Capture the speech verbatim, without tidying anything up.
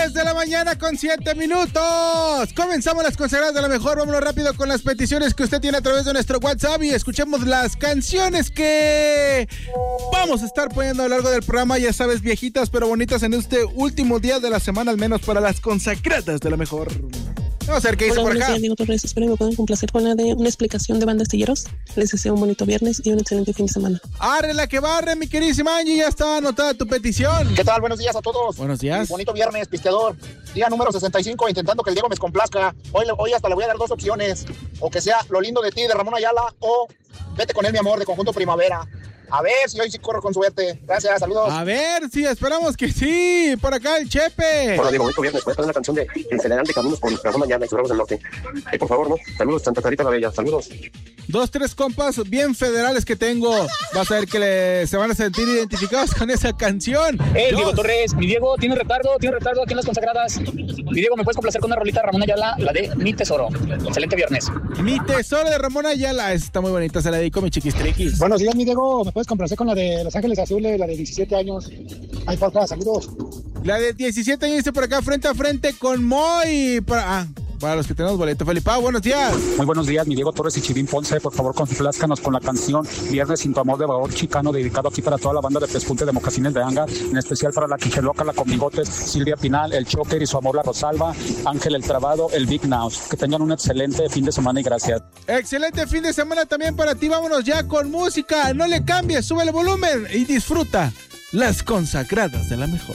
diez de la mañana con siete minutos. Comenzamos las consagradas de la mejor. Vámonos rápido con las peticiones que usted tiene a través de nuestro WhatsApp y escuchemos las canciones que vamos a estar poniendo a lo largo del programa. Ya sabes, viejitas pero bonitas en este último día de la semana, al menos para las consagradas de la mejor. Vamos a ver qué dice por acá. Días, Diego Torres. Espero me puedan complacer con la de una explicación de Banda Astilleros. Les deseo un bonito viernes y un excelente fin de semana. Arre la que barre, mi queridísima Angie, ya está anotada tu petición. ¿Qué tal? Buenos días a todos. Buenos días. Un bonito viernes, pisteador. Día número sesenta y cinco, intentando que el Diego me complazca. Hoy, hoy hasta le voy a dar dos opciones. O que sea Lo lindo de ti, de Ramón Ayala, o Vete con él, mi amor, de Conjunto Primavera. A ver si hoy sí corro con suerte. Gracias, saludos. A ver, sí, esperamos que sí. Por acá el Chepe. Hola, Diego, bonito viernes. Voy a poner una canción de El Federal de Caminos con Ramón Ayala y sus Bravos del Norte. Eh, por favor, ¿no? Saludos, Santa Clarita la Bella. Saludos. Dos, tres compas bien federales que tengo. Vas a ver que le, se van a sentir identificados con esa canción. Hey, Diego Torres, mi Diego tiene retardo, tiene retardo aquí en las consagradas. Mi Diego, ¿me puedes complacer con una rolita de Ramón Ayala? La de Mi Tesoro. Excelente viernes. Mi Tesoro de Ramón Ayala. Esa está muy bonita, se la dedico a mi chiquistriquis. Buenos días, mi Diego. ¿Me puedes complacer con la de Los Ángeles Azules, la de diecisiete años? Ay, porfa, saludos. La de diecisiete años dice por acá, frente a frente con Moy. Para, ah, para los que tenemos boleto. Felipe, buenos días. Muy buenos días, mi Diego Torres y Chivín Ponce. Por favor, complázcanos con la canción Viernes sin tu amor de Babor Chicano, dedicado aquí para toda la banda de Pespunte de Mocasines de Anga, en especial para la Quicheloca, la Comigotes, Silvia Pinal, el Choker y su amor la Rosalba, Ángel el Trabado, el Big Naus. Que tengan un excelente fin de semana y gracias. Excelente fin de semana también para ti. Vámonos ya con música. No le cambies, sube el volumen y disfruta las consagradas de la mejor.